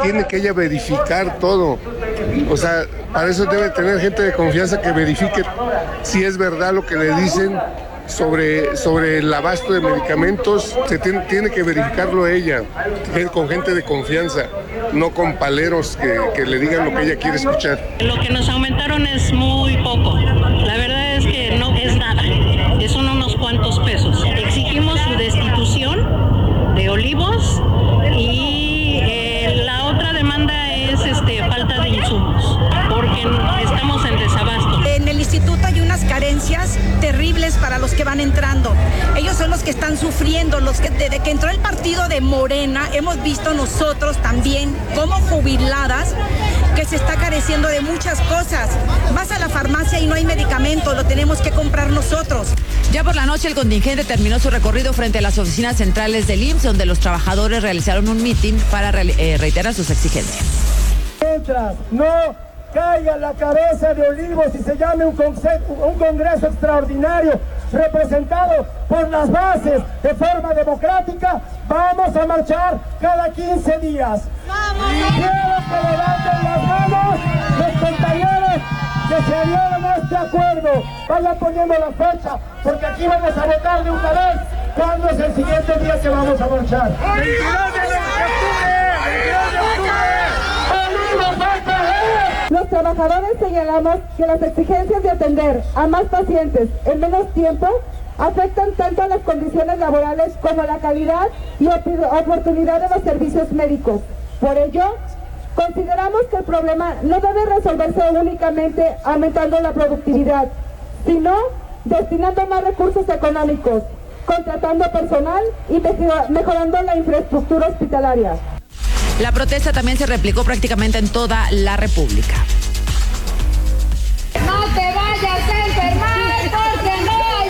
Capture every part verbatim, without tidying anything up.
tiene que ella verificar todo. O sea, para eso debe tener gente de confianza que verifique si es verdad lo que le dicen sobre, sobre el abasto de medicamentos. Se tiene, tiene que verificarlo ella, con gente de confianza, no con paleros que, que le digan lo que ella quiere escuchar. Lo que nos aumentaron es muy poco. La verdad es que no es nada. Son unos cuantos pesos. Exigimos su destitución de Olivos y eh, la otra demanda es este, falta de insumos, porque estamos en desabasto. En el instituto hay unas carencias terribles para los que van entrando. Ellos son los que están sufriendo, los que desde que entró el partido de Morena hemos visto nosotros también como jubiladas que se está careciendo de muchas cosas. Vas a la farmacia y no hay medicamentos, lo tenemos que comprar nosotros. Ya por la noche el contingente terminó su recorrido frente a las oficinas centrales del I M S S, donde los trabajadores realizaron un mitin para eh, reiterar sus exigencias. Mientras no caiga la cabeza de Olivos y se llame un, un congreso extraordinario representado por las bases de forma democrática, vamos a marchar cada quince días. ¡Vamos! Y quiero que levanten las manos los compañeros que se adhieron a este acuerdo. Vayan poniendo la fecha, porque aquí vamos a votar de una vez cuándo es el siguiente día que vamos a marchar. veintidós de octubre. Los trabajadores señalamos que las exigencias de atender a más pacientes en menos tiempo afectan tanto a las condiciones laborales como a la calidad y oportunidad de los servicios médicos. Por ello, consideramos que el problema no debe resolverse únicamente aumentando la productividad, sino destinando más recursos económicos, contratando personal y mejorando la infraestructura hospitalaria. La protesta también se replicó prácticamente en toda la República. No te vayas a enfermar porque no hay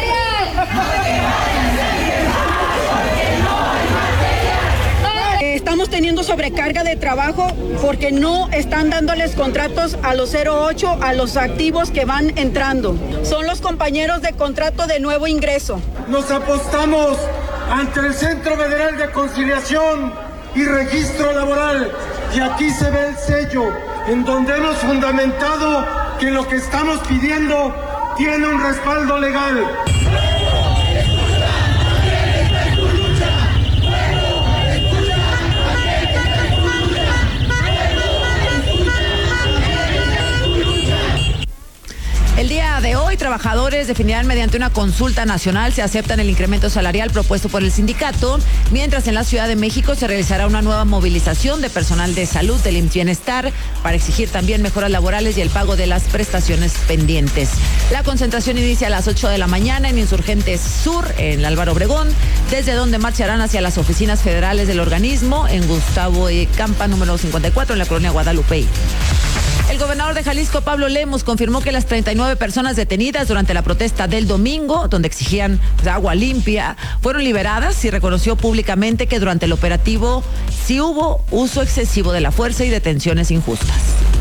material. Estamos teniendo sobrecarga de trabajo porque no están dándoles contratos a los cero ocho, a los activos que van entrando. Son los compañeros de contrato de nuevo ingreso. Nos apostamos ante el Centro Federal de Conciliación y Registro Laboral, y aquí se ve el sello en donde hemos fundamentado que lo que estamos pidiendo tiene un respaldo legal. El día de hoy, trabajadores definirán mediante una consulta nacional si aceptan el incremento salarial propuesto por el sindicato, mientras en la Ciudad de México se realizará una nueva movilización de personal de salud del I M S S Bienestar para exigir también mejoras laborales y el pago de las prestaciones pendientes. La concentración inicia a las ocho de la mañana en Insurgentes Sur, en Álvaro Obregón, desde donde marcharán hacia las oficinas federales del organismo en Gustavo E. Campa, número cincuenta y cuatro, en la colonia Guadalupe. El gobernador de Jalisco, Pablo Lemos, confirmó que las treinta y nueve personas detenidas durante la protesta del domingo, donde exigían pues, agua limpia, fueron liberadas y reconoció públicamente que durante el operativo sí hubo uso excesivo de la fuerza y detenciones injustas.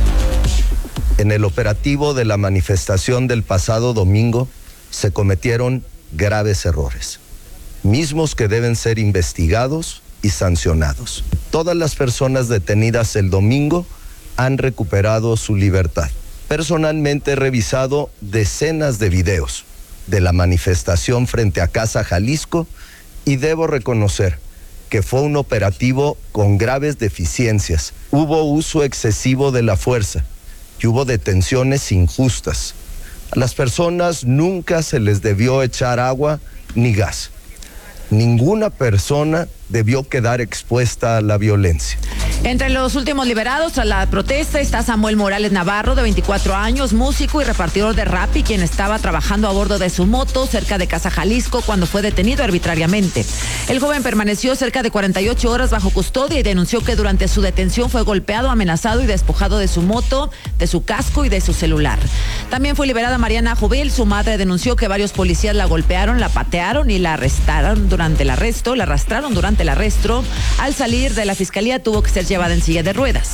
En el operativo de la manifestación del pasado domingo se cometieron graves errores, mismos que deben ser investigados y sancionados. Todas las personas detenidas el domingo han recuperado su libertad. Personalmente he revisado decenas de videos de la manifestación frente a Casa Jalisco y debo reconocer que fue un operativo con graves deficiencias. Hubo uso excesivo de la fuerza y hubo detenciones injustas. A las personas nunca se les debió echar agua ni gas. Ninguna persona debió quedar expuesta a la violencia. Entre los últimos liberados tras la protesta está Samuel Morales Navarro, de veinticuatro años, músico y repartidor de Rappi, quien estaba trabajando a bordo de su moto cerca de Casa Jalisco cuando fue detenido arbitrariamente. El joven permaneció cerca de cuarenta y ocho horas bajo custodia y denunció que durante su detención fue golpeado, amenazado y despojado de su moto, de su casco y de su celular. También fue liberada Mariana Jovel. Su madre denunció que varios policías la golpearon, la patearon y la arrestaron durante el arresto, la arrastraron durante el arresto. Al salir de la fiscalía tuvo que ser llevada en silla de ruedas.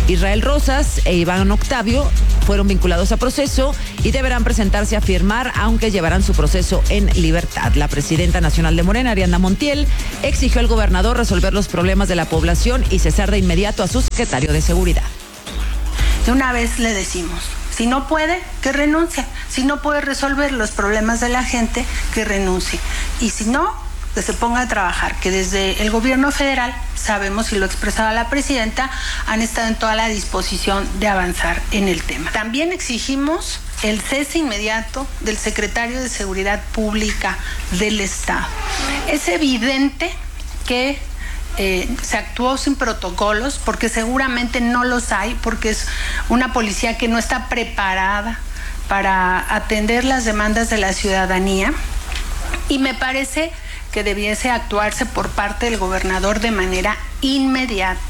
Israel Rosas e Iván Octavio fueron vinculados a proceso y deberán presentarse a firmar, aunque llevarán su proceso en libertad. La presidenta nacional de Morena, Ariadna Montiel, exigió al gobernador resolver los problemas de la población y cesar de inmediato a su secretario de Seguridad. De una vez le decimos, si no puede, que renuncie. Si no puede resolver los problemas de la gente, que renuncie. Y si no, que se ponga a trabajar, que desde el gobierno federal, sabemos, y lo expresaba la presidenta, han estado en toda la disposición de avanzar en el tema. También exigimos el cese inmediato del secretario de Seguridad Pública del Estado. Es evidente que eh, se actuó sin protocolos, porque seguramente no los hay, porque es una policía que no está preparada para atender las demandas de la ciudadanía, y me parece que debiese actuarse por parte del gobernador de manera inmediata.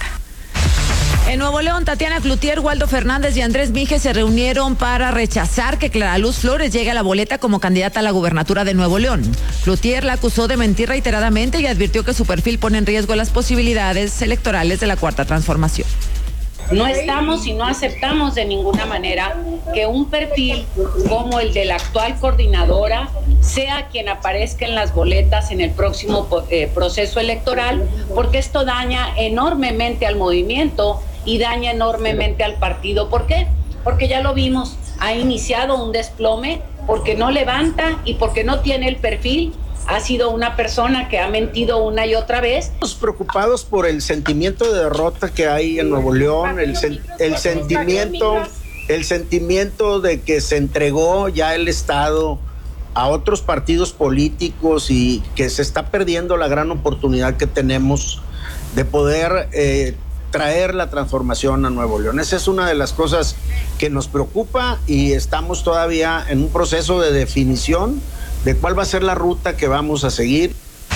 En Nuevo León, Tatiana Cloutier, Waldo Fernández y Andrés Mije se reunieron para rechazar que Clara Luz Flores llegue a la boleta como candidata a la gubernatura de Nuevo León. Cloutier la acusó de mentir reiteradamente y advirtió que su perfil pone en riesgo las posibilidades electorales de la Cuarta Transformación. No estamos y no aceptamos de ninguna manera que un perfil como el de la actual coordinadora sea quien aparezca en las boletas en el próximo eh, proceso electoral, porque esto daña enormemente al movimiento y daña enormemente al partido. ¿Por qué? Porque ya lo vimos, ha iniciado un desplome porque no levanta y porque no tiene el perfil. Ha sido una persona que ha mentido una y otra vez. Estamos preocupados por el sentimiento de derrota que hay en Nuevo León, el, sen- el sentimiento, el sentimiento de que se entregó ya el Estado a otros partidos políticos y que se está perdiendo la gran oportunidad que tenemos de poder eh, traer la transformación a Nuevo León. Esa es una de las cosas que nos preocupa y estamos todavía en un proceso de definición de cuál va a ser la ruta que vamos a seguir.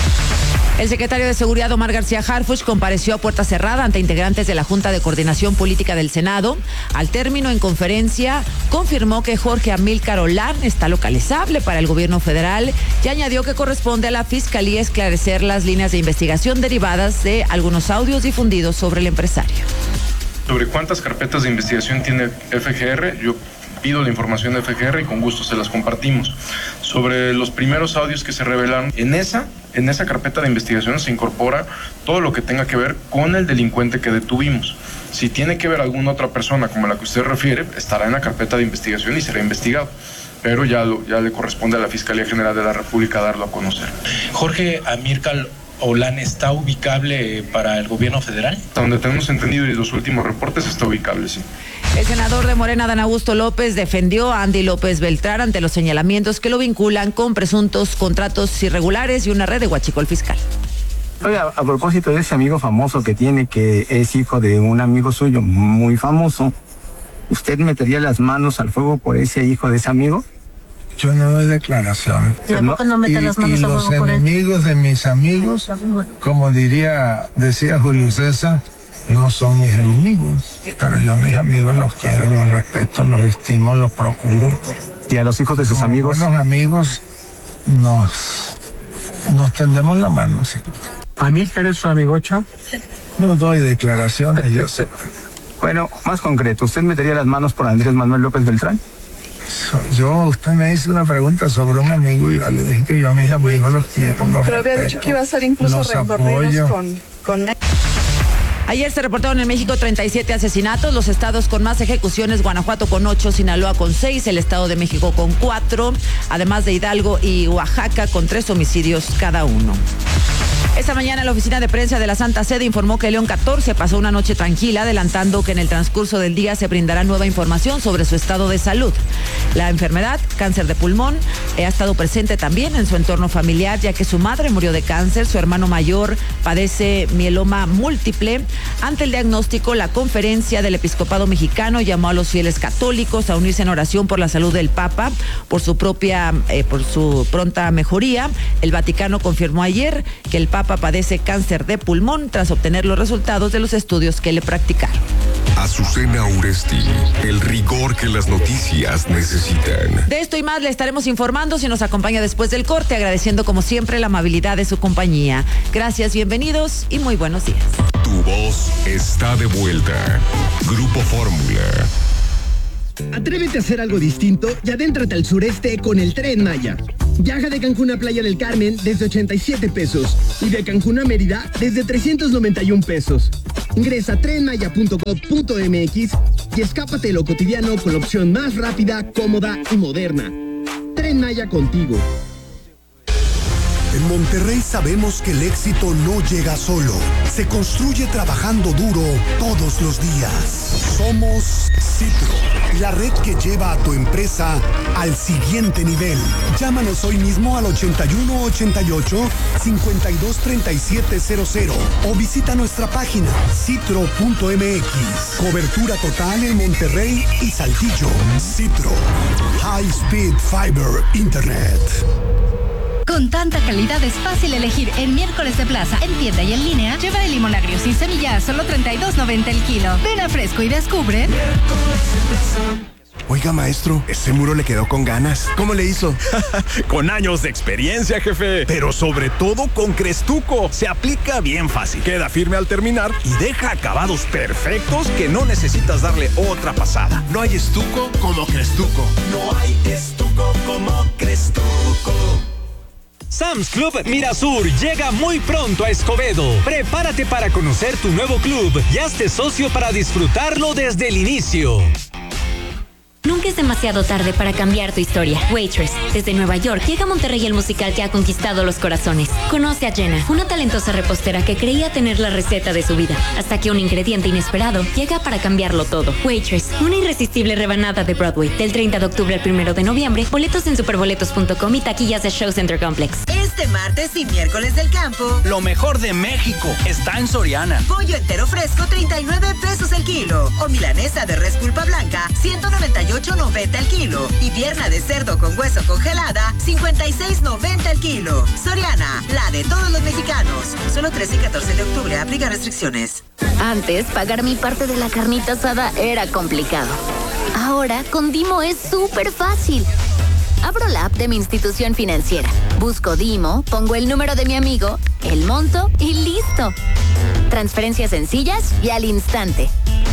El secretario de Seguridad, Omar García Harfuch, compareció a puerta cerrada ante integrantes de la Junta de Coordinación Política del Senado. Al término, en conferencia, confirmó que Jorge Amílcar Olán está localizable para el gobierno federal y añadió que corresponde a la Fiscalía esclarecer las líneas de investigación derivadas de algunos audios difundidos sobre el empresario. Sobre cuántas carpetas de investigación tiene F G R, yo pido la información de F G R y con gusto se las compartimos. Sobre los primeros audios que se revelaron, en esa, en esa carpeta de investigación se incorpora todo lo que tenga que ver con el delincuente que detuvimos. Si tiene que ver alguna otra persona como la que usted refiere, estará en la carpeta de investigación y será investigado. Pero ya, lo, ya le corresponde a la Fiscalía General de la República darlo a conocer. Jorge Amílcar Olán está ubicable para el gobierno federal. Hasta donde tenemos entendido y los últimos reportes está ubicable, sí. El senador de Morena, Adán Augusto López, defendió a Andy López Beltrán ante los señalamientos que lo vinculan con presuntos contratos irregulares y una red de huachicol fiscal. Oiga, a propósito de ese amigo famoso que tiene, que es hijo de un amigo suyo muy famoso, ¿usted metería las manos al fuego por ese hijo de ese amigo? Yo no doy declaración. ¿Y, no, no y, las manos y los enemigos de mis amigos, como diría, decía Julio César, no son mis enemigos, pero yo a mis amigos los quiero, los respeto, los estimo, los procuro. ¿Y a los hijos de sus Como amigos? Buenos amigos nos, nos tendemos la mano, sí. ¿Amílcar es su amigocha? No doy declaraciones, yo sé. Bueno, más concreto, ¿usted metería las manos por Andrés Manuel López Beltrán? Yo, usted me hizo una pregunta sobre un amigo y yo le dije que yo a mis amigos los quiero. Los Pero había dicho que iba a ser incluso recorridos con, con... Ayer se reportaron en México treinta y siete asesinatos, los estados con más ejecuciones, Guanajuato con ocho, Sinaloa con seis, el Estado de México con cuatro, además de Hidalgo y Oaxaca con tres homicidios cada uno. Esta mañana la oficina de prensa de la Santa Sede informó que León catorce pasó una noche tranquila, adelantando que en el transcurso del día se brindará nueva información sobre su estado de salud. La enfermedad, cáncer de pulmón, ha estado presente también en su entorno familiar, ya que su madre murió de cáncer, su hermano mayor padece mieloma múltiple. Ante el diagnóstico, la Conferencia del Episcopado Mexicano llamó a los fieles católicos a unirse en oración por la salud del Papa, por su propia, eh, por su pronta mejoría. El Vaticano confirmó ayer que el Papa padece cáncer de pulmón tras obtener los resultados de los estudios que le practicaron. Azucena Uresti, el rigor que las noticias necesitan. De esto y más le estaremos informando si nos acompaña después del corte, agradeciendo como siempre la amabilidad de su compañía. Gracias, bienvenidos y muy buenos días. Tu voz está de vuelta. Grupo Fórmula. Atrévete a hacer algo distinto y adéntrate al sureste con el Tren Maya. Viaja de Cancún a Playa del Carmen desde ochenta y siete pesos y de Cancún a Mérida desde trescientos noventa y un pesos. Ingresa a tren maya punto gov punto m x y escápate de lo cotidiano con la opción más rápida, cómoda y moderna. Tren Maya contigo. En Monterrey sabemos que el éxito no llega solo, se construye trabajando duro todos los días. Somos Citro, la red que lleva a tu empresa al siguiente nivel. Llámanos hoy mismo al ochenta y uno ochenta y ocho, cincuenta y dos treinta y siete cero cero o visita nuestra página citro punto m x. Cobertura total en Monterrey y Saltillo. Citro, High Speed Fiber Internet. Con tanta calidad es fácil elegir en Miércoles de Plaza, en tienda y en línea. Lleva el limón agrio sin semilla a solo treinta y dos noventa el kilo. Ven a Fresco y descubre. Oiga, maestro, ese muro le quedó con ganas. ¿Cómo le hizo? Con años de experiencia, jefe. Pero sobre todo con Crestuco. Se aplica bien fácil. Queda firme al terminar y deja acabados perfectos que no necesitas darle otra pasada. No hay estuco como Crestuco. No hay estuco como Crestuco. Sam's Club Mirasur llega muy pronto a Escobedo. Prepárate para conocer tu nuevo club y hazte socio para disfrutarlo desde el inicio. Nunca es demasiado tarde para cambiar tu historia. Waitress, desde Nueva York, llega a Monterrey el musical que ha conquistado los corazones. Conoce a Jenna, una talentosa repostera que creía tener la receta de su vida, hasta que un ingrediente inesperado llega para cambiarlo todo. Waitress, una irresistible rebanada de Broadway. Del treinta de octubre al primero de noviembre, boletos en superboletos punto com y taquillas de Show Center Complex. Este martes y miércoles del campo, lo mejor de México está en Soriana. Pollo entero fresco, treinta y nueve pesos el kilo. O milanesa de res pulpa blanca, ciento noventa y ocho noventa el kilo. Y pierna de cerdo con hueso congelada, cincuenta y seis noventa el kilo. Soriana, la de todos los mexicanos. Solo trece y catorce de octubre, aplica restricciones. Antes, pagar mi parte de la carnita asada era complicado. Ahora, con Dimo es súper fácil. Abro la app de mi institución financiera, busco Dimo, pongo el número de mi amigo, el monto y listo. Transferencias sencillas y al instante.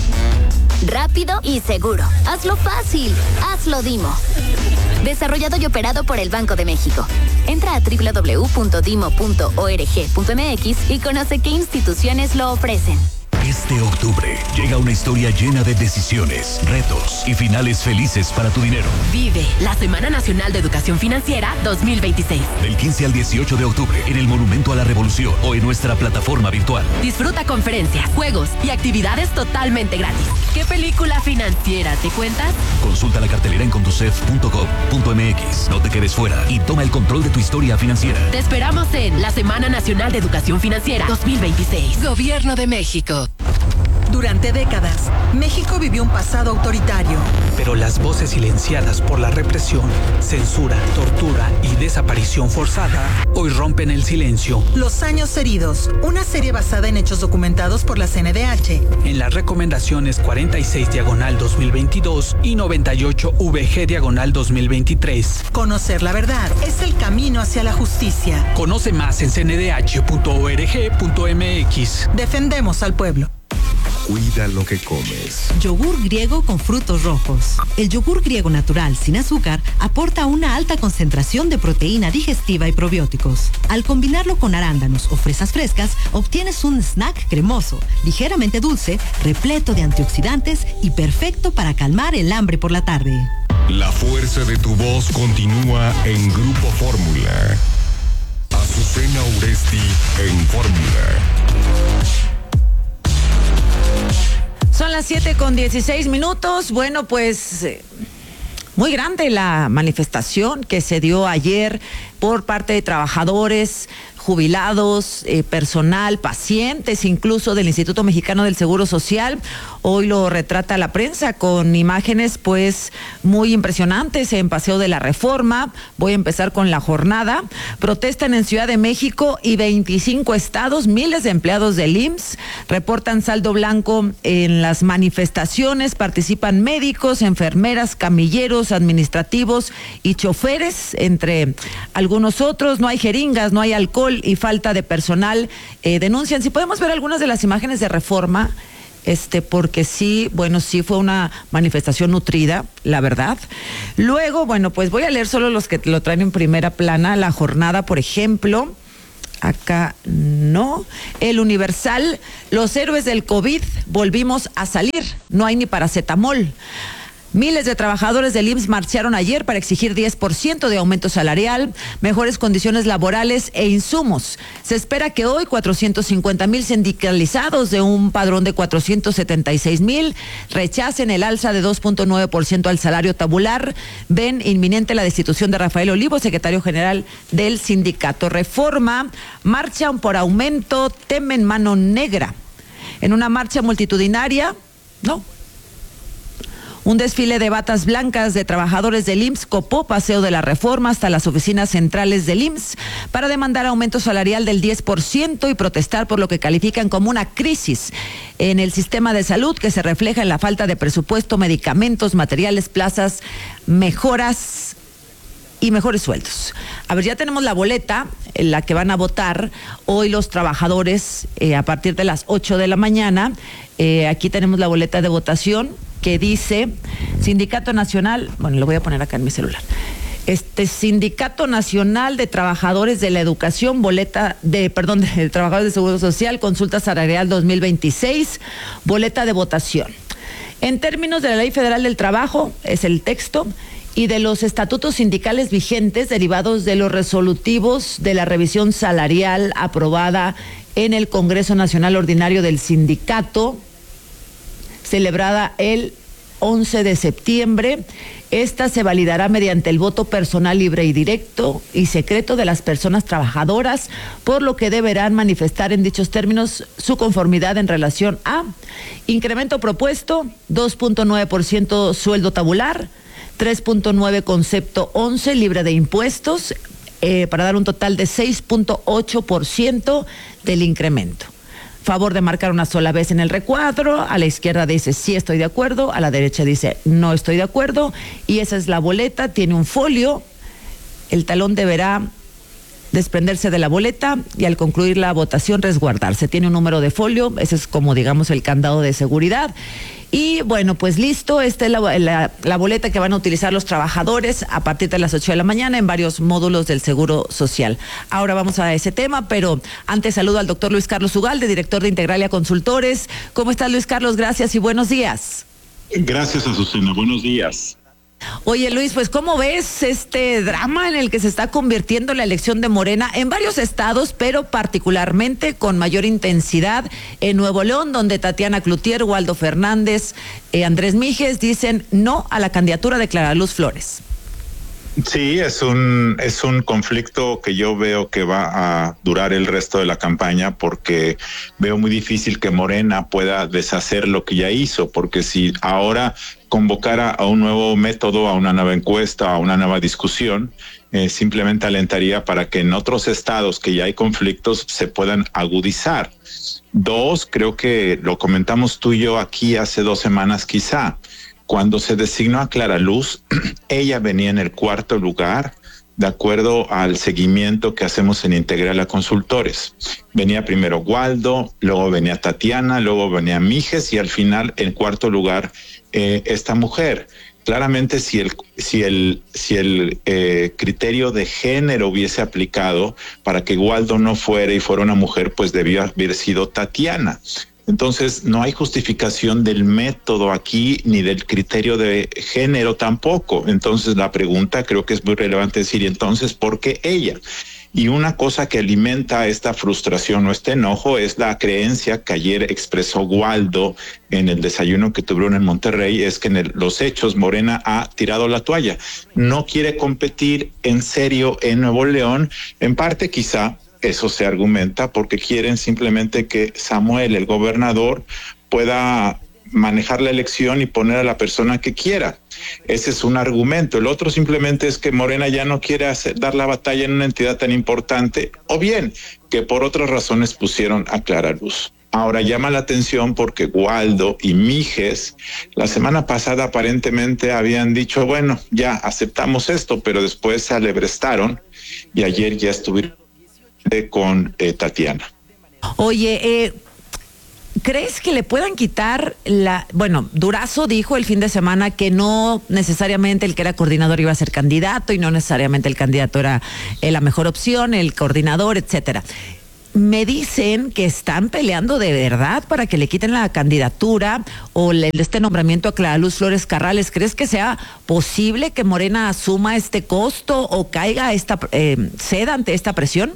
Rápido y seguro. Hazlo fácil. Hazlo Dimo. Desarrollado y operado por el Banco de México. Entra a doble u doble u doble u punto dimo punto org punto m x y conoce qué instituciones lo ofrecen. Este octubre llega una historia llena de decisiones, retos y finales felices para tu dinero. Vive la Semana Nacional de Educación Financiera dos mil veintiséis. Del quince al dieciocho de octubre en el Monumento a la Revolución o en nuestra plataforma virtual. Disfruta conferencias, juegos y actividades totalmente gratis. ¿Qué película financiera te cuentas? Consulta la cartelera en conducef punto gov punto m x. No te quedes fuera y toma el control de tu historia financiera. Te esperamos en la Semana Nacional de Educación Financiera dos mil veintiséis. Gobierno de México. Durante décadas, México vivió un pasado autoritario. Pero las voces silenciadas por la represión, censura, tortura y desaparición forzada hoy rompen el silencio. Los años heridos, una serie basada en hechos documentados por la C N D H. En las recomendaciones cuarenta y seis diagonal dos mil veintidós y noventa y ocho V G diagonal dos mil veintitrés. Conocer la verdad es el camino hacia la justicia. Conoce más en c n d h punto org punto m x. Defendemos al pueblo. Cuida lo que comes. Yogur griego con frutos rojos. El yogur griego natural sin azúcar aporta una alta concentración de proteína digestiva y probióticos. Al combinarlo con arándanos o fresas frescas, obtienes un snack cremoso, ligeramente dulce, repleto de antioxidantes y perfecto para calmar el hambre por la tarde. La fuerza de tu voz continúa en Grupo Fórmula. Azucena Uresti en Fórmula. Son las siete con dieciséis minutos. Bueno, pues eh, muy grande la manifestación que se dio ayer por parte de trabajadores jubilados, eh, personal, pacientes, incluso del Instituto Mexicano del Seguro Social. Hoy lo retrata la prensa con imágenes pues muy impresionantes en Paseo de la Reforma. Voy a empezar con la jornada. Protestan en Ciudad de México y veinticinco estados, miles de empleados del I M S S reportan saldo blanco en las manifestaciones. Participan médicos, enfermeras, camilleros, administrativos y choferes, entre algunos otros. No hay jeringas, no hay alcohol y falta de personal. Eh, denuncian. Si podemos ver algunas de las imágenes de Reforma, este, porque sí, bueno, sí fue una manifestación nutrida, la verdad. Luego, bueno, pues voy a leer solo los que lo traen en primera plana. La jornada, por ejemplo. Acá no. El Universal, los héroes del COVID, volvimos a salir. No hay ni paracetamol. Miles de trabajadores del I M S S marcharon ayer para exigir diez por ciento de aumento salarial, mejores condiciones laborales e insumos. Se espera que hoy cuatrocientos cincuenta mil sindicalizados de un padrón de cuatrocientos setenta y seis mil rechacen el alza de dos punto nueve por ciento al salario tabular. Ven inminente la destitución de Rafael Olivo, secretario general del sindicato. Reforma, marchan por aumento, temen mano negra. En una marcha multitudinaria, no. Un desfile de batas blancas de trabajadores del I M S S copó Paseo de la Reforma hasta las oficinas centrales del I M S S para demandar aumento salarial del diez por ciento y protestar por lo que califican como una crisis en el sistema de salud que se refleja en la falta de presupuesto, medicamentos, materiales, plazas, mejoras y mejores sueldos. A ver, ya tenemos la boleta en la que van a votar hoy los trabajadores eh, a partir de las ocho de la mañana. Eh, aquí tenemos la boleta de votación que dice Sindicato Nacional, bueno, lo voy a poner acá en mi celular. Este Sindicato Nacional de Trabajadores de la Educación, boleta de, perdón, de Trabajadores de Seguro Social, consulta salarial dos mil veintiséis, boleta de votación. En términos de la Ley Federal del Trabajo, es el texto, y de los estatutos sindicales vigentes derivados de los resolutivos de la revisión salarial aprobada en el Congreso Nacional Ordinario del Sindicato, celebrada el once de septiembre. Esta se validará mediante el voto personal libre y directo y secreto de las personas trabajadoras, por lo que deberán manifestar en dichos términos su conformidad en relación a incremento propuesto, dos punto nueve por ciento sueldo tabular, tres punto nueve concepto once libre de impuestos, eh, para dar un total de seis punto ocho por ciento del incremento. Favor de marcar una sola vez en el recuadro. A la izquierda dice sí estoy de acuerdo, a la derecha dice no estoy de acuerdo, y esa es la boleta. Tiene un folio, el talón deberá desprenderse de la boleta y al concluir la votación resguardarse. Tiene un número de folio, ese es como digamos el candado de seguridad. Y bueno, pues listo, esta es la, la, la boleta que van a utilizar los trabajadores a partir de las ocho de la mañana en varios módulos del Seguro Social. Ahora vamos a ese tema, pero antes saludo al doctor Luis Carlos Ugalde, director de Integralia Consultores. ¿Cómo estás, Luis Carlos? Gracias y buenos días. Gracias, Azucena. Buenos días. Oye, Luis, pues ¿cómo ves este drama en el que se está convirtiendo la elección de Morena en varios estados, pero particularmente con mayor intensidad en Nuevo León, donde Tatiana Cloutier, Waldo Fernández, eh, Andrés Mijes dicen no a la candidatura de Clara Luz Flores? Sí, es un es un conflicto que yo veo que va a durar el resto de la campaña, porque veo muy difícil que Morena pueda deshacer lo que ya hizo, porque si ahora convocara a un nuevo método, a una nueva encuesta, a una nueva discusión, eh, simplemente alentaría para que en otros estados que ya hay conflictos se puedan agudizar. Dos, creo que lo comentamos tú y yo aquí hace dos semanas quizá. Cuando se designó a Clara Luz, ella venía en el cuarto lugar, de acuerdo al seguimiento que hacemos en Integralia Consultores. Venía primero Waldo, luego venía Tatiana, luego venía Mijes y al final, en cuarto lugar, eh, esta mujer. Claramente, si el, si el, si el eh, criterio de género hubiese aplicado para que Waldo no fuera y fuera una mujer, pues debió haber sido Tatiana. Entonces, no hay justificación del método aquí, ni del criterio de género tampoco. Entonces, la pregunta creo que es muy relevante decir, entonces, ¿por qué ella? Y una cosa que alimenta esta frustración o este enojo es la creencia que ayer expresó Waldo en el desayuno que tuvieron en Monterrey, es que en el, los hechos Morena ha tirado la toalla. No quiere competir en serio en Nuevo León, en parte quizá eso se argumenta porque quieren simplemente que Samuel, el gobernador, pueda manejar la elección y poner a la persona que quiera. Ese es un argumento. El otro simplemente es que Morena ya no quiere hacer, dar la batalla en una entidad tan importante, o bien que por otras razones pusieron a Clara Luz. Ahora llama la atención porque Waldo y Mijes la semana pasada aparentemente habían dicho, bueno, ya aceptamos esto, pero después se alebrestaron y ayer ya estuvieron con eh, Tatiana. Oye, eh, ¿crees que le puedan quitar la... Bueno, Durazo dijo el fin de semana que no necesariamente el que era coordinador iba a ser candidato y no necesariamente el candidato era eh, la mejor opción, el coordinador, etcétera. Me dicen que están peleando de verdad para que le quiten la candidatura o le, este nombramiento a Clara Luz Flores Carrales. ¿Crees que sea posible que Morena asuma este costo o caiga esta, eh, ceda ante esta presión?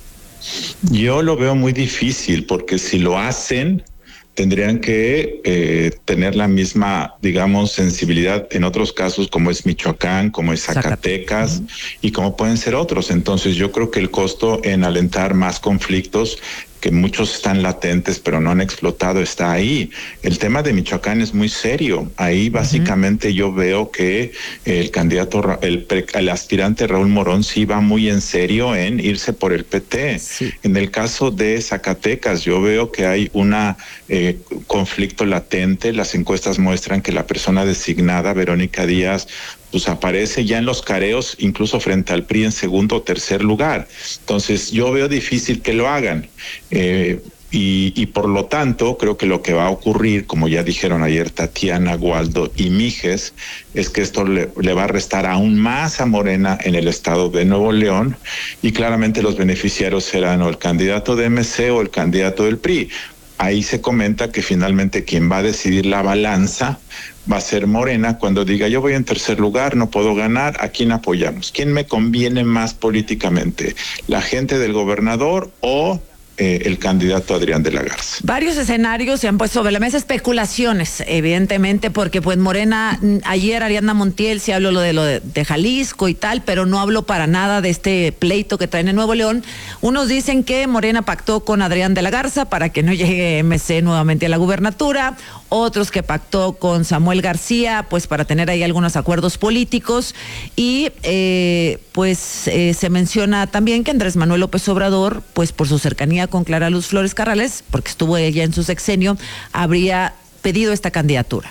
Yo lo veo muy difícil porque si lo hacen tendrían que eh, tener la misma, digamos, sensibilidad en otros casos como es Michoacán, como es Zacatecas, Zacatecas. y como pueden ser otros. Entonces yo creo que el costo en alentar más conflictos, que muchos están latentes pero no han explotado, está ahí. El tema de Michoacán es muy serio. Ahí básicamente uh-huh. yo veo que el candidato, el, el aspirante Raúl Morón sí va muy en serio en irse por el P T. Sí. En el caso de Zacatecas yo veo que hay una eh, conflicto latente. Las encuestas muestran que la persona designada, Verónica Díaz, pues aparece ya en los careos, incluso frente al P R I en segundo o tercer lugar. Entonces yo veo difícil que lo hagan. Eh, y, y por lo tanto creo que lo que va a ocurrir, como ya dijeron ayer Tatiana, Waldo y Mijes, es que esto le, le va a restar aún más a Morena en el estado de Nuevo León, y claramente los beneficiarios serán o el candidato de M C o el candidato del P R I. Ahí se comenta que finalmente quien va a decidir la balanza va a ser Morena cuando diga yo voy en tercer lugar, no puedo ganar, ¿a quién apoyamos? ¿Quién me conviene más políticamente? ¿La gente del gobernador o eh, el candidato Adrián de la Garza? Varios escenarios se han puesto sobre la mesa, especulaciones, evidentemente, porque pues Morena, ayer Ariadna Montiel sí habló lo de lo de, de Jalisco y tal, pero no habló para nada de este pleito que traen en Nuevo León. Unos dicen que Morena pactó con Adrián de la Garza para que no llegue M C nuevamente a la gubernatura, otros que pactó con Samuel García, pues para tener ahí algunos acuerdos políticos, y eh, pues eh, se menciona también que Andrés Manuel López Obrador, pues por su cercanía con Clara Luz Flores Carrales, porque estuvo ella en su sexenio, habría pedido esta candidatura.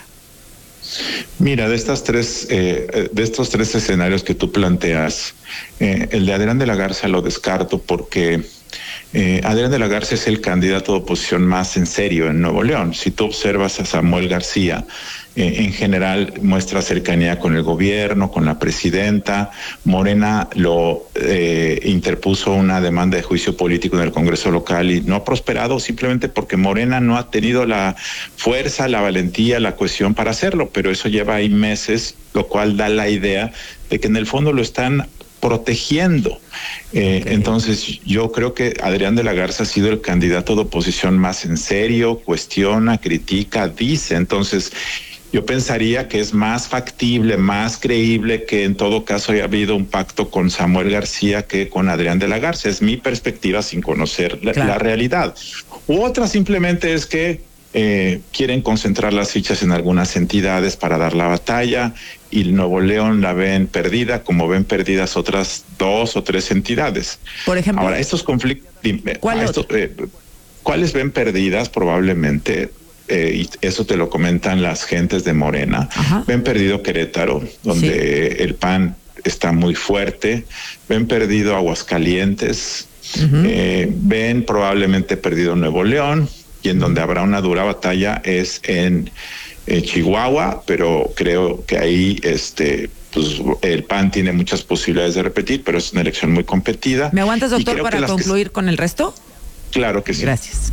Mira, de estas tres, eh, de estos tres escenarios que tú planteas, eh, el de Adrián de la Garza lo descarto porque eh, Adrián de la Garza es el candidato de oposición más en serio en Nuevo León. Si tú observas a Samuel García, eh, en general muestra cercanía con el gobierno, con la presidenta. Morena lo eh, interpuso una demanda de juicio político en el Congreso local y no ha prosperado simplemente porque Morena no ha tenido la fuerza, la valentía, la cohesión para hacerlo, pero eso lleva ahí meses, lo cual da la idea de que en el fondo lo están protegiendo. Eh, okay. Entonces yo creo que Adrián de la Garza ha sido el candidato de oposición más en serio, cuestiona, critica, dice. Entonces yo pensaría que es más factible, más creíble que en todo caso haya habido un pacto con Samuel García que con Adrián de la Garza. Es mi perspectiva sin conocer la, claro. la realidad. U otra simplemente es que eh, quieren concentrar las fichas en algunas entidades para dar la batalla y Nuevo León la ven perdida como ven perdidas otras dos o tres entidades. Por ejemplo. Ahora, estos conflictos, ¿cuál estos, eh, ¿cuáles ven perdidas? Probablemente, eh, y eso te lo comentan las gentes de Morena. Ajá. Ven perdido Querétaro, donde sí. el P A N está muy fuerte. Ven perdido Aguascalientes. Uh-huh. eh, ven probablemente perdido Nuevo León, y en donde habrá una dura batalla es en eh, Chihuahua, pero creo que ahí este pues el P A N tiene muchas posibilidades de repetir, pero es una elección muy competida. ¿Me aguantas, doctor, para concluir que... con el resto? Claro que sí. Gracias.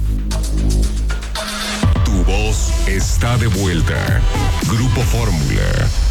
Tu voz está de vuelta. Grupo Fórmula.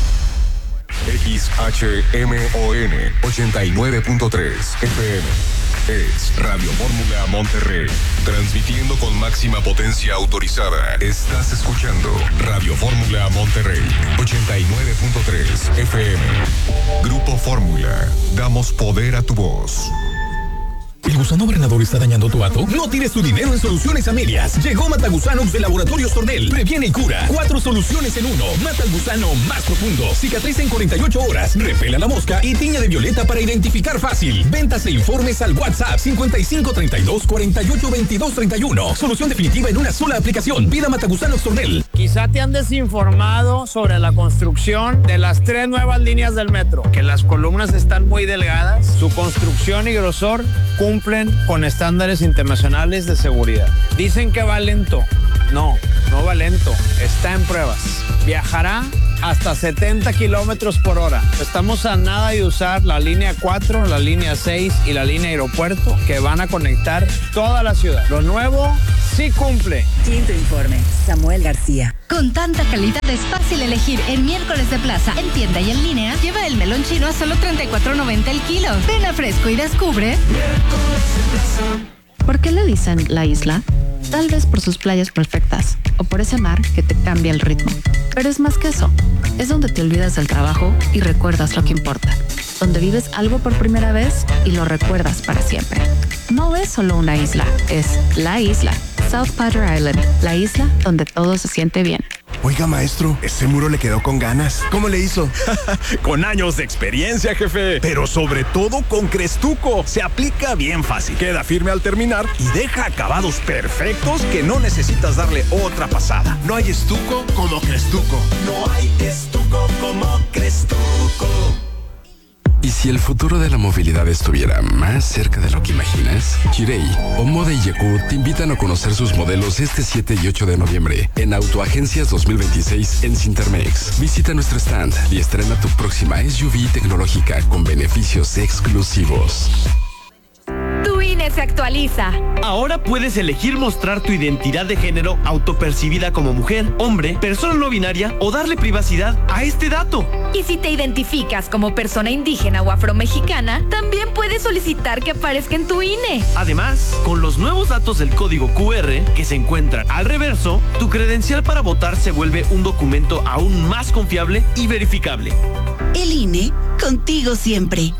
X H M O N ochenta y nueve punto tres F M. Es Radio Fórmula Monterrey, transmitiendo con máxima potencia autorizada. Estás escuchando Radio Fórmula Monterrey, ochenta y nueve punto tres F M. Grupo Fórmula, damos poder a tu voz. ¿El gusano granador está dañando tu hato? No tires tu dinero en soluciones a medias. Llegó Matagusanox de Laboratorios Tornel. Previene y cura. Cuatro soluciones en uno. Mata al gusano más profundo. Cicatriza en cuarenta y ocho horas. Repela la mosca y tiña de violeta para identificar fácil. Ventas e informes al WhatsApp cincuenta y cinco treinta y dos cuarenta y ocho veintidós treinta y uno. Solución definitiva en una sola aplicación. Pida Matagusanox Tornel. Quizá te han desinformado sobre la construcción de las tres nuevas líneas del metro. Que las columnas están muy delgadas. Su construcción y grosor cumplen con estándares internacionales de seguridad. Dicen que va lento. No, no va lento. Está en pruebas. Viajará hasta setenta kilómetros por hora. Estamos a nada de usar la línea cuatro, la línea seis y la línea aeropuerto que van a conectar toda la ciudad. Lo nuevo sí cumple. Quinto informe. Samuel García. Con tanta calidad es fácil elegir en miércoles de plaza, en tienda y en línea. Lleva el melón chino a solo treinta y cuatro noventa el kilo. Ven a Fresco y descubre. ¿Por qué le dicen la isla? Tal vez por sus playas perfectas o por ese mar que te cambia el ritmo. Pero es más que eso. Es donde te olvidas del trabajo y recuerdas lo que importa. Donde vives algo por primera vez y lo recuerdas para siempre. No es solo una isla, es la isla. South Padre Island, la isla donde todo se siente bien. Oiga, maestro, ese muro le quedó con ganas. ¿Cómo le hizo? Con años de experiencia, jefe. Pero sobre todo con Crestuco. Se aplica bien fácil. Queda firme al terminar y deja acabados perfectos que no necesitas darle otra pasada. No hay estuco como Crestuco. No hay estuco como Crestuco. ¿Y si el futuro de la movilidad estuviera más cerca de lo que imaginas? Kirei o Moda y Yakut te invitan a conocer sus modelos este siete y ocho de noviembre en Autoagencias dos mil veintiséis en Cintermex. Visita nuestro stand y estrena tu próxima S U V tecnológica con beneficios exclusivos. Tu I N E se actualiza. Ahora puedes elegir mostrar tu identidad de género autopercibida como mujer, hombre, persona no binaria o darle privacidad a este dato. Y si te identificas como persona indígena o afromexicana, también puedes solicitar que aparezca en tu I N E. Además, con los nuevos datos del código Q R que se encuentran al reverso, tu credencial para votar se vuelve un documento aún más confiable y verificable. El I N E, contigo siempre.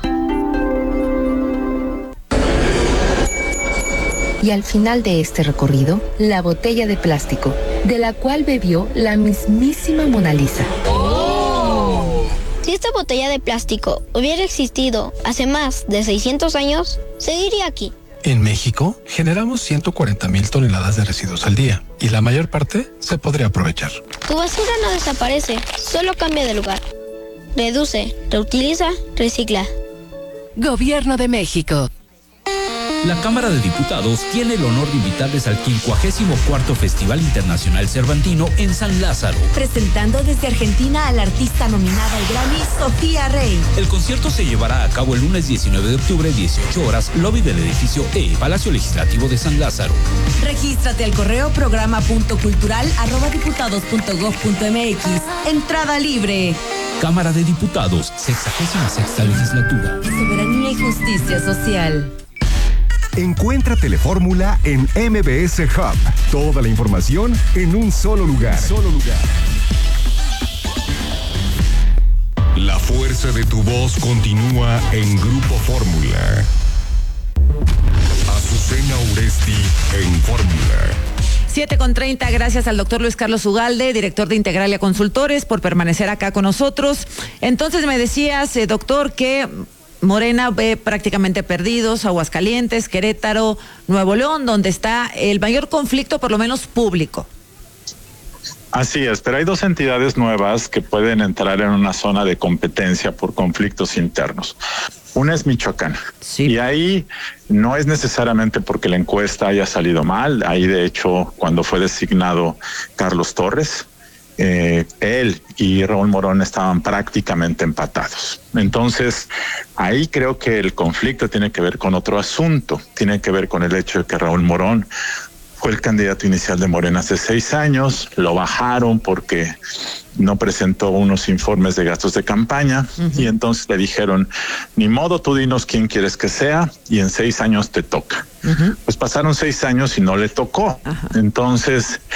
Y al final de este recorrido, la botella de plástico, de la cual bebió la mismísima Mona Lisa. ¡Oh! Si esta botella de plástico hubiera existido hace más de seiscientos años, seguiría aquí. En México, generamos ciento cuarenta mil toneladas de residuos al día, y la mayor parte se podría aprovechar. Tu basura no desaparece, solo cambia de lugar. Reduce, reutiliza, recicla. Gobierno de México. La Cámara de Diputados tiene el honor de invitarles al quincuagésimo cuarto Festival Internacional Cervantino en San Lázaro. Presentando desde Argentina a la artista nominada al Grammy, Sofía Rey. El concierto se llevará a cabo el lunes diecinueve de octubre, dieciocho horas, lobby del edificio E, Palacio Legislativo de San Lázaro. Regístrate al correo programa punto cultural arroba diputados punto gob punto mx. Entrada libre. Cámara de Diputados, sexagésima sexta legislatura. Soberanía y justicia social. Encuentra Telefórmula en M B S Hub. Toda la información en un solo lugar. Solo lugar. La fuerza de tu voz continúa en Grupo Fórmula. Azucena Uresti en Fórmula. siete con treinta, gracias al doctor Luis Carlos Ugalde, director de Integralia Consultores, por permanecer acá con nosotros. Entonces me decías, eh, doctor, que Morena ve prácticamente perdidos Aguascalientes, Querétaro, Nuevo León, donde está el mayor conflicto, por lo menos público. Así es, pero hay dos entidades nuevas que pueden entrar en una zona de competencia por conflictos internos. Una es Michoacán. Sí. Y ahí no es necesariamente porque la encuesta haya salido mal. Ahí, de hecho, cuando fue designado Carlos Torres, Eh, él y Raúl Morón estaban prácticamente empatados. Entonces, ahí creo que el conflicto tiene que ver con otro asunto, tiene que ver con el hecho de que Raúl Morón fue el candidato inicial de Morena hace seis años, lo bajaron porque no presentó unos informes de gastos de campaña, uh-huh. y entonces le dijeron, ni modo, tú dinos quién quieres que sea y en seis años te toca. Uh-huh. Pues pasaron seis años y no le tocó. Uh-huh. Entonces,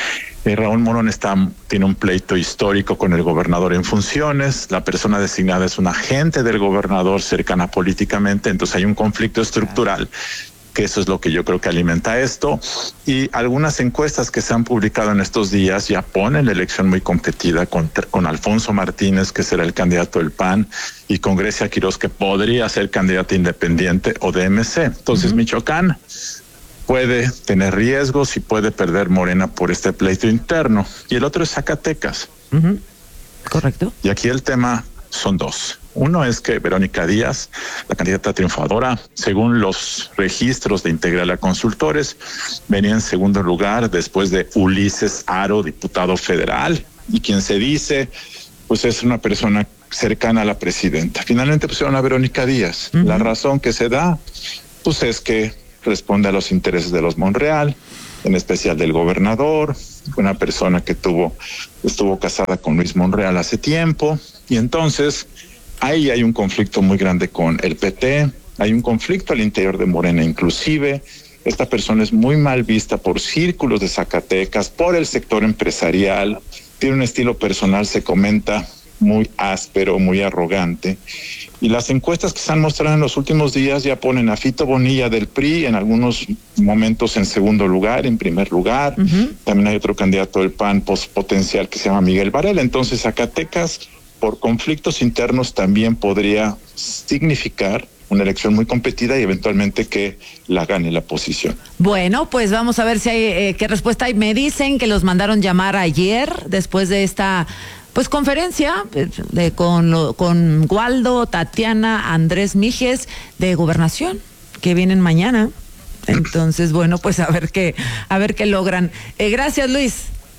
Eh, Raúl Morón está, tiene un pleito histórico con el gobernador en funciones, la persona designada es un agente del gobernador cercana políticamente, entonces hay un conflicto estructural, que eso es lo que yo creo que alimenta esto, y algunas encuestas que se han publicado en estos días ya ponen la elección muy competida con, con Alfonso Martínez, que será el candidato del P A N, y con Grecia Quiroz, que podría ser candidata independiente o de M C. Entonces, uh-huh. Michoacán puede tener riesgos y puede perder Morena por este pleito interno. Y el otro es Zacatecas. Uh-huh. Correcto. Y aquí el tema son dos. Uno es que Verónica Díaz, la candidata triunfadora, según los registros de Integral a Consultores, venía en segundo lugar después de Ulises Aro, diputado federal, y quien se dice, pues es una persona cercana a la presidenta. Finalmente pusieron a Verónica Díaz. Uh-huh. La razón que se da, pues es que responde a los intereses de los Monreal, en especial del gobernador, una persona que tuvo, estuvo casada con Luis Monreal hace tiempo, y entonces ahí hay un conflicto muy grande con el P T, hay un conflicto al interior de Morena inclusive. Esta persona es muy mal vista por círculos de Zacatecas, por el sector empresarial, tiene un estilo personal, se comenta, muy áspero, muy arrogante. Y las encuestas que se han mostrado en los últimos días ya ponen a Fito Bonilla del P R I en algunos momentos en segundo lugar, en primer lugar. Uh-huh. También hay otro candidato del P A N potencial que se llama Miguel Varela. Entonces Zacatecas, por conflictos internos, también podría significar una elección muy competida y eventualmente que la gane la oposición. Bueno, pues vamos a ver si hay eh, qué respuesta hay. Me dicen que los mandaron llamar ayer después de esta pues conferencia de, con, lo, con Waldo, Tatiana, Andrés Mijes de Gobernación, que vienen mañana. Entonces, bueno, pues a ver qué, a ver qué logran. Eh, gracias, Luis.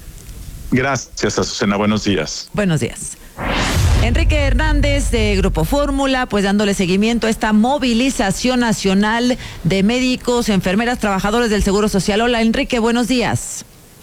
Gracias, Azucena. Buenos días. Buenos días. Enrique Hernández de Grupo Fórmula, pues dándole seguimiento a esta movilización nacional de médicos, enfermeras, trabajadores del Seguro Social. Hola, Enrique, buenos días.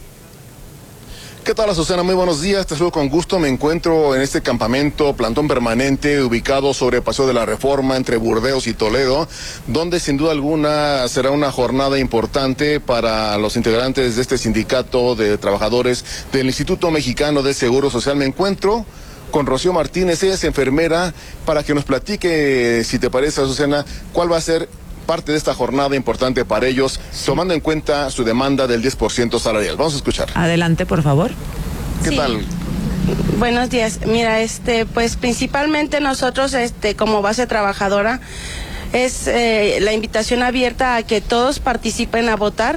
¿Qué tal, Azucena? Muy buenos días, te saludo con gusto. Me encuentro en este campamento, plantón permanente, ubicado sobre el Paseo de la Reforma, entre Burdeos y Toledo, donde sin duda alguna será una jornada importante para los integrantes de este sindicato de trabajadores del Instituto Mexicano de Seguro Social. Me encuentro con Rocío Martínez, ella es enfermera, para que nos platique, si te parece, Azucena, cuál va a ser parte de esta jornada importante para ellos, tomando en cuenta su demanda del diez por ciento salarial. Vamos a escuchar. Adelante, por favor. ¿Qué sí. tal? Buenos días. Mira, este, pues principalmente nosotros, este, como base trabajadora, es eh, la invitación abierta a que todos participen a votar.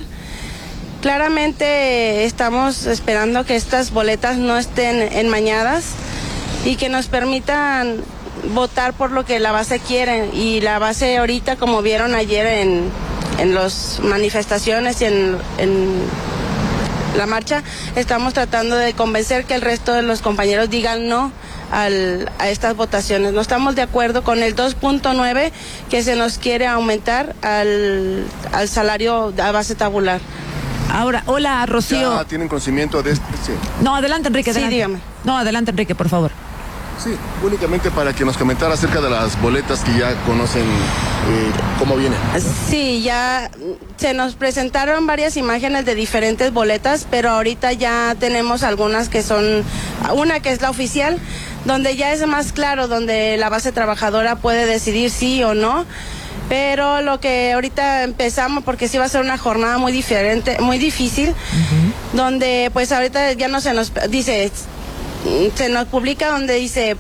Claramente estamos esperando que estas boletas no estén enmañadas y que nos permitan votar por lo que la base quiere, y la base ahorita, como vieron ayer en, en las manifestaciones y en, en la marcha, estamos tratando de convencer que el resto de los compañeros digan no al, a estas votaciones. No estamos de acuerdo con el dos punto nueve que se nos quiere aumentar al, al salario a base tabular. Ahora, hola, Rocío. ¿Ya tienen conocimiento de este? Sí. No, adelante, Enrique. Sí, adelante. dígame. No, adelante, Enrique, por favor. Sí, únicamente para que nos comentara acerca de las boletas que ya conocen, eh, cómo vienen. Sí, ya se nos presentaron varias imágenes de diferentes boletas, pero ahorita ya tenemos algunas que son, una que es la oficial, donde ya es más claro, donde la base trabajadora puede decidir sí o no. Pero lo que ahorita empezamos, porque sí va a ser una jornada muy diferente, muy difícil, uh-huh. donde pues ahorita ya no se nos dice, se nos publica donde dice,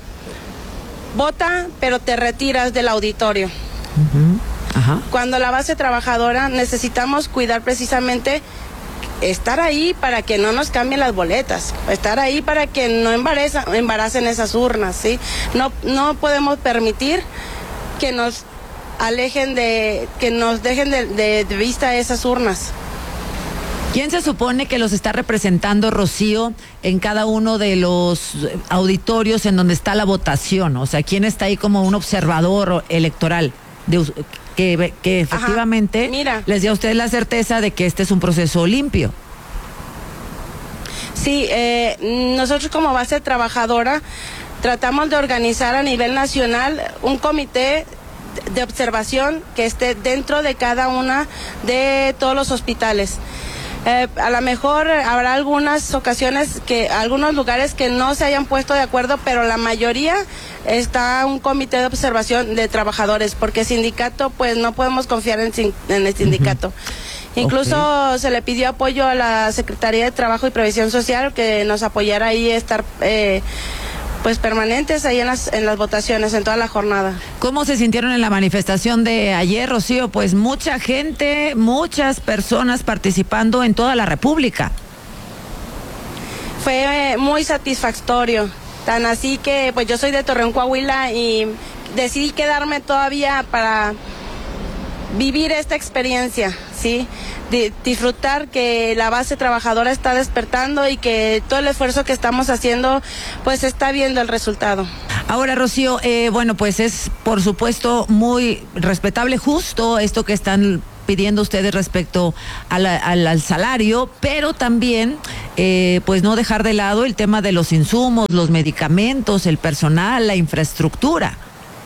vota, pero te retiras del auditorio. Uh-huh. Ajá. Cuando la base trabajadora necesitamos cuidar precisamente, estar ahí para que no nos cambien las boletas, estar ahí para que no embaraza, embaracen esas urnas, ¿sí? No, no podemos permitir que nos alejen de, que nos dejen de, de, de vista esas urnas. ¿Quién se supone que los está representando, Rocío, en cada uno de los auditorios en donde está la votación? O sea, ¿quién está ahí como un observador electoral de, que, que efectivamente les dio a ustedes la certeza de que este es un proceso limpio? Sí, eh, nosotros como base trabajadora tratamos de organizar a nivel nacional un comité de observación que esté dentro de cada una de todos los hospitales. Eh, a lo mejor habrá algunas ocasiones que, algunos lugares que no se hayan puesto de acuerdo, pero la mayoría está un comité de observación de trabajadores, porque sindicato, pues no podemos confiar en, en el sindicato. Uh-huh. Incluso okay. se le pidió apoyo a la Secretaría de Trabajo y Previsión Social, que nos apoyara ahí a estar eh, pues permanentes ahí en las, en las votaciones, en toda la jornada. ¿Cómo se sintieron en la manifestación de ayer, Rocío? Pues mucha gente, muchas personas participando en toda la República. Fue eh, muy satisfactorio, tan así que pues yo soy de Torreón, Coahuila, y decidí quedarme todavía para vivir esta experiencia, ¿sí? De disfrutar que la base trabajadora está despertando y que todo el esfuerzo que estamos haciendo pues está viendo el resultado. Ahora, Rocío, eh, bueno, pues es por supuesto muy respetable, justo esto que están pidiendo ustedes respecto a la, al, al salario, pero también eh, pues no dejar de lado el tema de los insumos, los medicamentos, el personal, la infraestructura.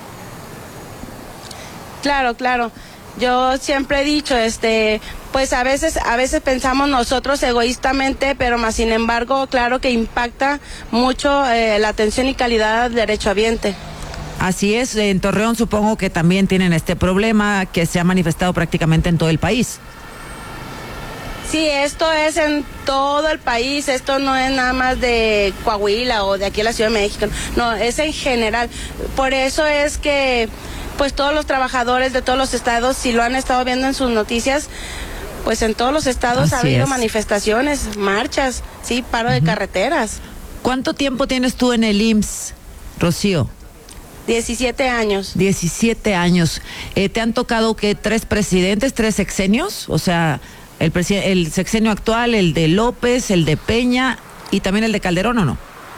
Claro, claro. Yo siempre he dicho, este, pues a veces, a veces pensamos nosotros egoístamente, pero más sin embargo, claro que impacta mucho eh, la atención y calidad del derechohabiente. Así es, en Torreón supongo que también tienen este problema que se ha manifestado prácticamente en todo el país. Sí, esto es en todo el país, esto no es nada más de Coahuila o de aquí en la Ciudad de México, no, es en general. Por eso es que pues todos los trabajadores de todos los estados, si lo han estado viendo en sus noticias, pues en todos los estados Así ha habido es. manifestaciones, marchas, sí, paro uh-huh. de carreteras. ¿Cuánto tiempo tienes tú en el I M S S, Rocío? diecisiete años. diecisiete años. Eh, ¿Te han tocado que tres presidentes, tres sexenios? O sea, el, presi- el sexenio actual, el de López, el de Peña y también el de Calderón, ¿o no?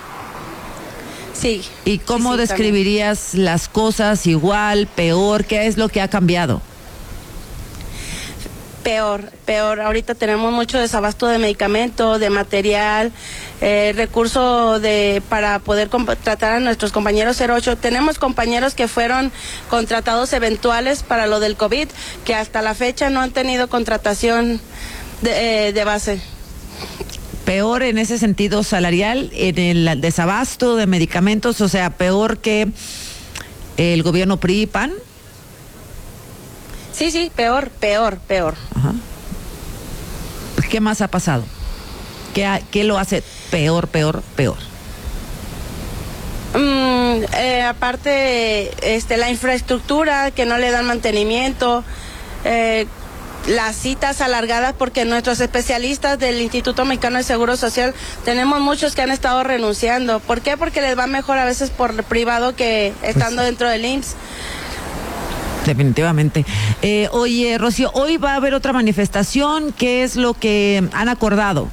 Sí. ¿Y cómo sí, sí, describirías también. las cosas igual, peor? ¿Qué es lo que ha cambiado? Peor, peor. Ahorita tenemos mucho desabasto de medicamento, de material, eh, recurso de para poder contratar a nuestros compañeros cero ocho. Tenemos compañeros que fueron contratados eventuales para lo del COVID, que hasta la fecha no han tenido contratación de, eh, de base. Peor en ese sentido salarial, en el desabasto de medicamentos, o sea, peor que el gobierno P R I y P A N. Sí, sí, peor, peor, peor. Ajá. ¿Qué más ha pasado? ¿Qué, ha, qué lo hace peor, peor, peor? Mm, eh, aparte, este, la infraestructura, que no le dan mantenimiento, eh, las citas alargadas, porque nuestros especialistas del Instituto Mexicano de Seguro Social, tenemos muchos que han estado renunciando. ¿Por qué? Porque les va mejor a veces por privado que estando pues, dentro del I M S S. Definitivamente. Eh, oye, Rocío, hoy va a haber otra manifestación. ¿Qué es lo que han acordado?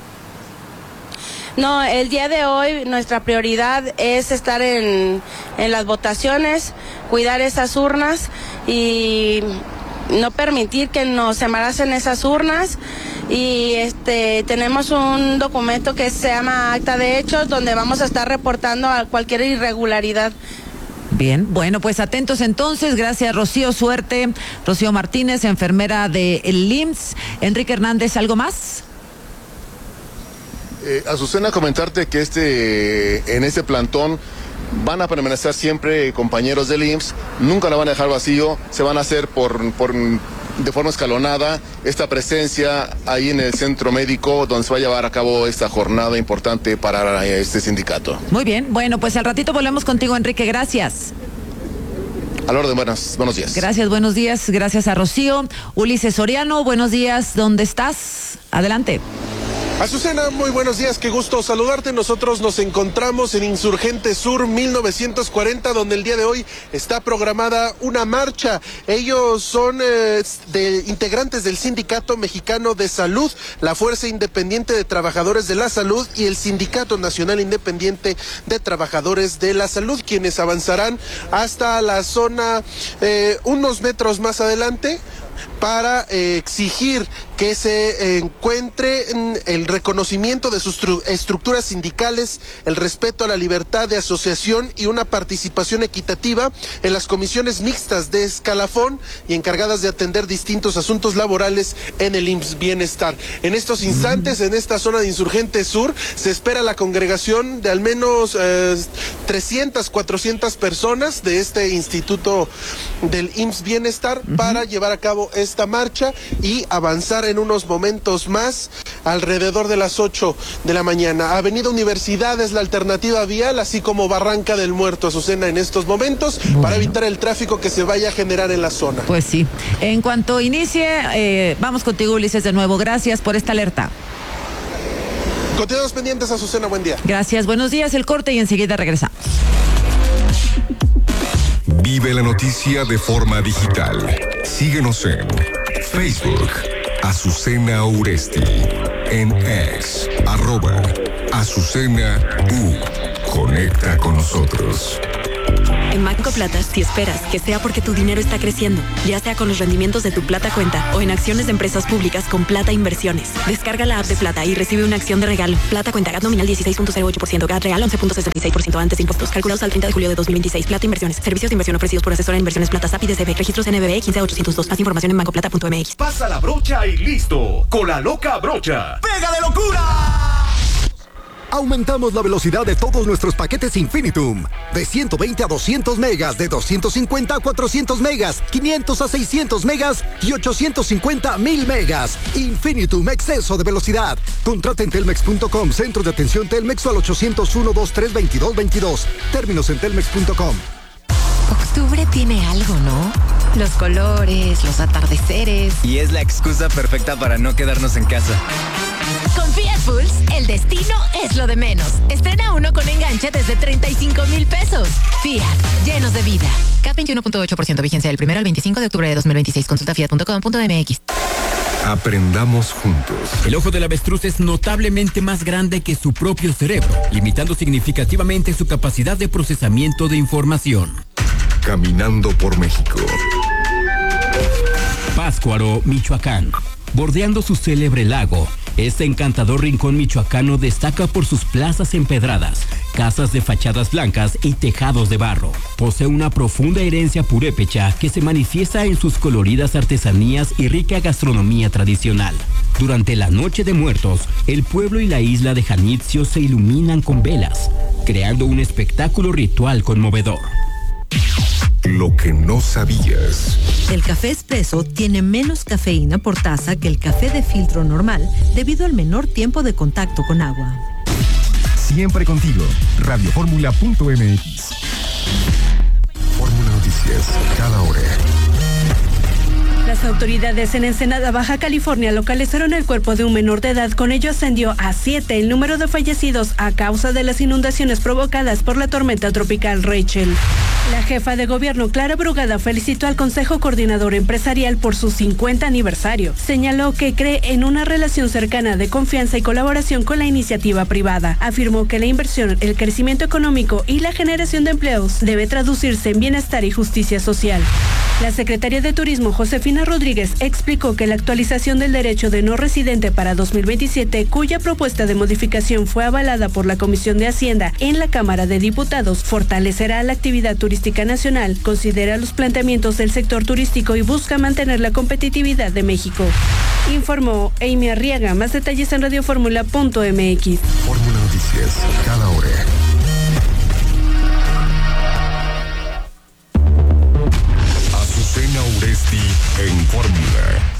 No, el día de hoy nuestra prioridad es estar en, en las votaciones, cuidar esas urnas y no permitir que nos embaracen esas urnas. Y este tenemos un documento que se llama Acta de Hechos, donde vamos a estar reportando a cualquier irregularidad. Bien, bueno, pues atentos entonces. Gracias, Rocío. Suerte. Rocío Martínez, enfermera del I M S S. Enrique Hernández, ¿algo más? Eh, Azucena, comentarte que este en este plantón van a permanecer siempre compañeros del I M S S, nunca la van a dejar vacío, se van a hacer por, por de forma escalonada esta presencia ahí en el centro médico donde se va a llevar a cabo esta jornada importante para este sindicato. Muy bien, bueno, pues al ratito volvemos contigo, Enrique, gracias. Al orden, buenos, buenos días. Gracias, buenos días, gracias a Rocío. Ulises Soriano, buenos días, ¿dónde estás? Adelante. Azucena, muy buenos días, qué gusto saludarte. Nosotros nos encontramos en Insurgente Sur mil novecientos cuarenta, donde el día de hoy está programada una marcha. Ellos son eh, de integrantes del Sindicato Mexicano de Salud, la Fuerza Independiente de Trabajadores de la Salud y el Sindicato Nacional Independiente de Trabajadores de la Salud, quienes avanzarán hasta la zona eh, unos metros más adelante. para eh, exigir que se encuentre el reconocimiento de sus estructuras sindicales, el respeto a la libertad de asociación y una participación equitativa en las comisiones mixtas de escalafón y encargadas de atender distintos asuntos laborales en el I M S S Bienestar. En estos instantes, en esta zona de Insurgente Sur, se espera la congregación de al menos eh, trescientas, cuatrocientas personas de este instituto del I M S S Bienestar uh-huh. para llevar a cabo esta marcha y avanzar en unos momentos más alrededor de las ocho de la mañana. Avenida Universidad es la alternativa vial, así como Barranca del Muerto, Azucena, en estos momentos, bueno. para evitar el tráfico que se vaya a generar en la zona. Pues sí. En cuanto inicie, eh, vamos contigo, Ulises, de nuevo. Gracias por esta alerta. Continuamos pendientes, Azucena, buen día. Gracias, buenos días, el corte y enseguida regresamos. Vive la noticia de forma digital. Síguenos en Facebook, Azucena Uresti, en X, arroba Azucena U. Conecta con nosotros. En Banco Plata, si esperas que sea porque tu dinero está creciendo, ya sea con los rendimientos de tu Plata Cuenta o en acciones de empresas públicas con Plata Inversiones. Descarga la app de Plata y recibe una acción de regalo. Plata Cuenta, G A T nominal dieciséis punto cero ocho por ciento, G A T real once punto sesenta y seis por ciento antes de impuestos. Calculados al treinta de julio de dos mil veintiséis. Plata Inversiones. Servicios de inversión ofrecidos por asesora en inversiones Plata S A P y D C B. Registros N B B quince ochocientos dos. Más información en banco plata punto m x. Pasa la brocha y listo. Con la loca brocha. ¡Pega de locura! Aumentamos la velocidad de todos nuestros paquetes Infinitum. De ciento veinte a doscientos megas, de doscientos cincuenta a cuatrocientos megas, quinientos a seiscientos megas y ochocientos cincuenta a mil megas. Infinitum, exceso de velocidad. Contrata en telmex punto com, centro de atención Telmex o al ochocientos uno, veintitrés, veintidós, veintidós. Términos en telmex punto com. Octubre tiene algo, ¿no? Los colores, los atardeceres. Y es la excusa perfecta para no quedarnos en casa. Con Fiat Pulse, el destino es lo de menos. Estrena uno con enganche desde treinta y cinco mil pesos. Fiat, llenos de vida. K P veintiuno punto ocho por ciento, vigencia del primero al veinticinco de octubre de dos mil veintiséis. Consulta fiat punto com punto m x. Aprendamos juntos. El ojo del avestruz es notablemente más grande que su propio cerebro, limitando significativamente su capacidad de procesamiento de información. Caminando por México. Pátzcuaro, Michoacán. Bordeando su célebre lago, este encantador rincón michoacano destaca por sus plazas empedradas, casas de fachadas blancas y tejados de barro. Posee una profunda herencia purépecha que se manifiesta en sus coloridas artesanías y rica gastronomía tradicional. Durante la Noche de Muertos, el pueblo y la isla de Janitzio se iluminan con velas, creando un espectáculo ritual conmovedor. Lo que no sabías. El café expreso tiene menos cafeína por taza que el café de filtro normal debido al menor tiempo de contacto con agua. Siempre contigo. radio fórmula punto m x. Fórmula Noticias, cada hora. Las autoridades en Ensenada, Baja California, localizaron el cuerpo de un menor de edad. Con ello ascendió a siete el número de fallecidos a causa de las inundaciones provocadas por la tormenta tropical Rachel. La jefa de gobierno, Clara Brugada, felicitó al Consejo Coordinador Empresarial por su cincuenta aniversario. Señaló que cree en una relación cercana de confianza y colaboración con la iniciativa privada. Afirmó que la inversión, el crecimiento económico y la generación de empleos debe traducirse en bienestar y justicia social. La secretaria de Turismo, Josefina Rodríguez, explicó que la actualización del derecho de no residente para dos mil veintisiete, cuya propuesta de modificación fue avalada por la Comisión de Hacienda en la Cámara de Diputados, fortalecerá la actividad turística nacional, considera los planteamientos del sector turístico y busca mantener la competitividad de México. Informó Amy Arriaga. Más detalles en radio fórmula punto m x. Fórmula Noticias, cada hora.